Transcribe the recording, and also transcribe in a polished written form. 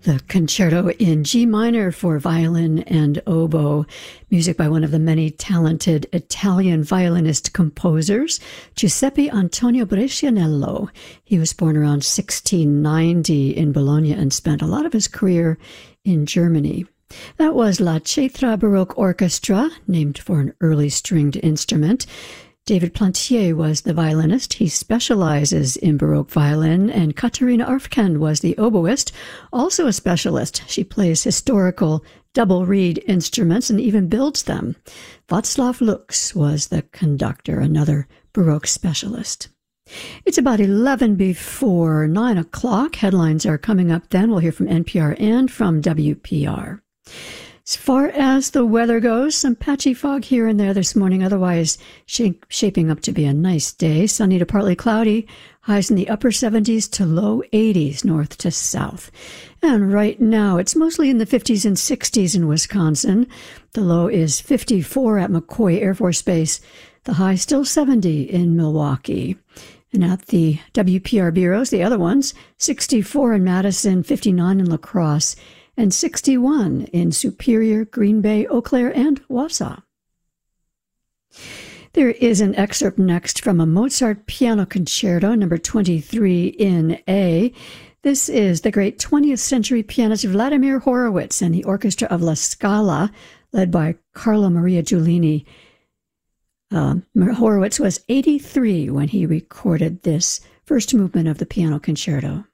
The Concerto in G minor for violin and oboe, music by one of the many talented Italian violinist composers, Giuseppe Antonio Brescianello. He was born around 1690 in Bologna and spent a lot of his career in Germany. That was La Cetra Baroque Orchestra, named for an early stringed instrument. David Plantier was the violinist. He specializes in Baroque violin, and Katerina Arfken was the oboist, also a specialist. She plays historical double reed instruments and even builds them. Václav Lux was the conductor, another Baroque specialist. It's about 11 before 9 o'clock. Headlines are coming up then. We'll hear from NPR and from WPR. As far as the weather goes, some patchy fog here and there this morning, otherwise shaping up to be a nice day. Sunny to partly cloudy, highs in the upper 70s to low 80s north to south. And right now, it's mostly in the 50s and 60s in Wisconsin. The low is 54 at McCoy Air Force Base. The high still 70 in Milwaukee. And at the WPR bureaus, the other ones, 64 in Madison, 59 in La Crosse, and 61 in Superior, Green Bay, Eau Claire, and Wausau. There is an excerpt next from a Mozart Piano Concerto, number 23 in A. This is the great 20th century pianist Vladimir Horowitz and the orchestra of La Scala, led by Carlo Maria Giulini. Horowitz was 83 when he recorded this first movement of the piano concerto.